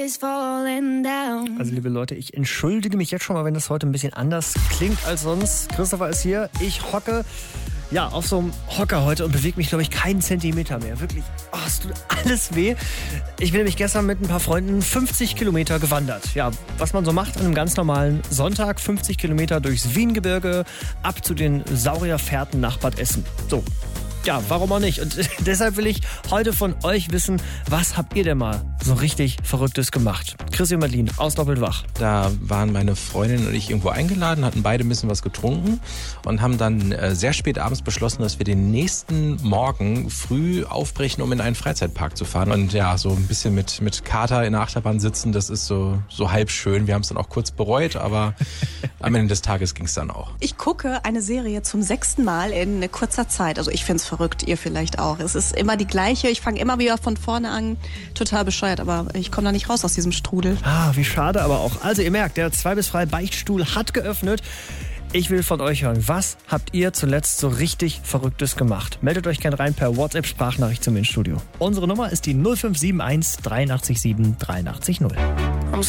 Also liebe Leute, ich entschuldige mich jetzt schon mal, wenn das heute ein bisschen anders klingt als sonst. Christopher ist hier, ich hocke auf so einem Hocker heute und bewege mich, glaube ich, keinen Zentimeter mehr. Wirklich, es tut alles weh. Ich bin nämlich gestern mit ein paar Freunden 50 Kilometer gewandert. Ja, was man so macht an einem ganz normalen Sonntag. 50 Kilometer durchs Wiengebirge, ab zu den Saurierfährten nach Bad Essen. So. Ja, warum auch nicht? Und deshalb will ich heute von euch wissen, was habt ihr denn mal so richtig Verrücktes gemacht? Chrissy und Madeline aus Doppeltwach. Da waren meine Freundin und ich irgendwo eingeladen, hatten beide ein bisschen was getrunken und haben dann sehr spät abends beschlossen, dass wir den nächsten Morgen früh aufbrechen, um in einen Freizeitpark zu fahren. Und ja, so ein bisschen mit Kater in der Achterbahn sitzen, das ist so halb schön. Wir haben es dann auch kurz bereut, aber am Ende des Tages ging es dann auch. Ich gucke eine Serie zum 6. Mal in kurzer Zeit. Also ich finde es verrückt, ihr vielleicht auch. Es ist immer die gleiche, ich fange immer wieder von vorne an. Total bescheuert, aber ich komme da nicht raus aus diesem Strudel. Wie schade aber auch. Also ihr merkt, der zweibisfreie Beichtstuhl hat geöffnet. Ich will von euch hören, was habt ihr zuletzt so richtig Verrücktes gemacht? Meldet euch gerne rein per WhatsApp-Sprachnachricht zum Studio. Unsere Nummer ist die 0571 837 880.